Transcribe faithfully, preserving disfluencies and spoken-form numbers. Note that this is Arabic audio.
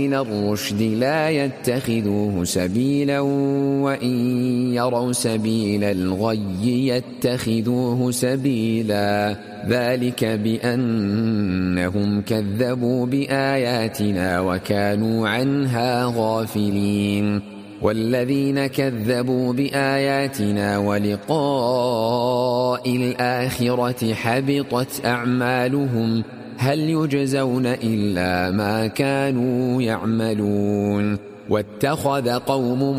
الرشد لا يتخذوه سبيلا وإن يروا سبيل الغي يتخذوه سبيلا ذلك بأنهم كذبوا بآياتنا وكانوا عنها غافلين والذين كذبوا بآياتنا ولقاء الآخرة حبطت أعمالهم هل يجزون إلا ما كانوا يعملون واتخذ قوم